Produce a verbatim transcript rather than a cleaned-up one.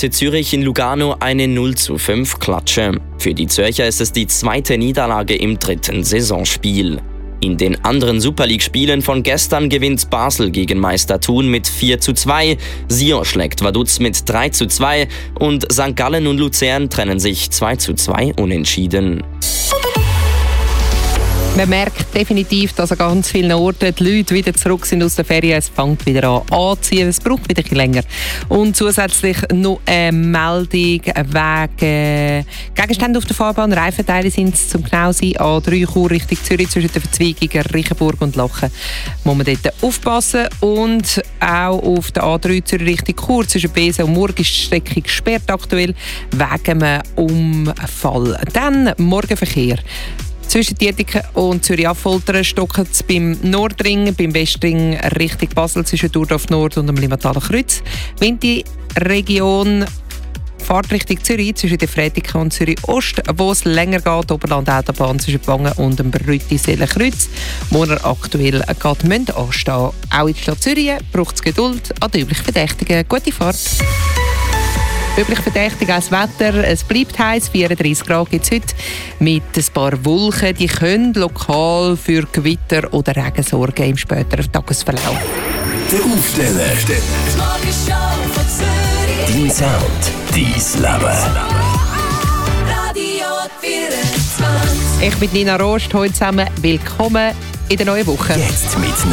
FC Zürich in Lugano eine null zu fünf Klatsche. Für die Zürcher ist es die zweite Niederlage im dritten Saisonspiel. In den anderen Super League-Spielen von gestern gewinnt Basel gegen Meister Thun mit vier zu zwei, Sion schlägt Vaduz mit drei zu zwei und Sankt Gallen und Luzern trennen sich zwei zu zwei unentschieden. Man merkt definitiv, dass an ganz vielen Orten die Leute wieder zurück sind aus der Ferien. Es fängt wieder an anzuziehen, es braucht wieder ein bisschen länger. Und zusätzlich noch eine Meldung wegen Gegenstände auf der Fahrbahn. Reifenteile sind es zum genau sein. A drei Chur Richtung Zürich zwischen den Verzweigungen Reichenburg und Lachen muss man dort aufpassen. Und auch auf der A drei Zürich Richtung Chur zwischen Besen und Murg ist die Strecke gesperrt aktuell wegen einem Unfall. Dann Morgenverkehr. Zwischen Dietiken und Zürich-Affoltern stocken es beim Nordring, beim Westring Richtung Basel zwischen Durdorf Nord und dem Limataler Kreuz. Winti-Region Fahrt Richtung Zürich zwischen der Fretiken und Zürich Ost, wo es länger geht, Oberland-Autobahn zwischen Bangen und dem Brütti-Seelenkreuz, wo er aktuell geht, müssen anstehen. Auch in der Stadt Zürich braucht es Geduld an den üblichen Verdächtigen. Gute Fahrt! Üblich verdächtig als Wetter. Es bleibt heiß, vierunddreissig Grad gibt es heute. Mit ein paar Wolken, die können lokal für Gewitter oder Regen sorgen im späteren Tagesverlauf. Der Aufsteller. Dein Sound, dein Leben. Radio vierundzwanzig. Ich bin Nina Rost, heute zusammen. Willkommen in der neuen Woche. Jetzt mit